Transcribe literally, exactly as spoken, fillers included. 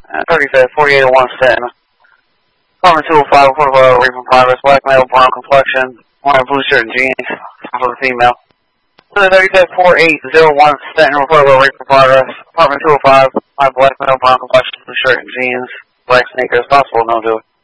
Uh, thirty-five, forty-eight oh one Stanton. Apartment two oh five, Portobello, Reaper Progress, black male, brown complexion, wearing blue shirt and jeans, for the female. thirty-five, forty-eight oh one Stanton, Portobello, Reaper Progress, apartment two oh five, black male, brown complexion, blue shirt and jeans, black sneakers, possible, no do it.